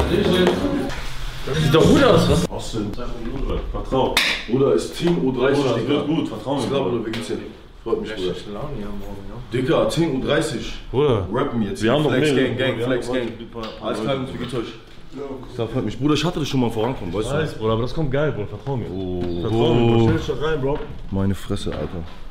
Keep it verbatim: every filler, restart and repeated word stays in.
Sieht doch gut aus, was? Austin, vertrau. Bruder, ist Team U dreißig, Bruder, Digga. wird gut, vertrau mir. Ich glaube, Bruder, wie geht's dir? Freut mich, Bruder. Laune hier morgen, ja. Digga, zehn Uhr dreißig. Bruder, Rappen jetzt. wir haben noch Flex mehr. Gang, Gang, Wir Flex haben Gang. heute ein paar- Alles klar, wie geht's euch? Ja, freut mich. Bruder, ich hatte das schon mal vorankommen, weißt du? Bruder, aber das kommt geil, Bruder, vertrau mir. Oh, Vertrau mir, Bro. Stell dich doch rein, Bro. meine Fresse, Alter.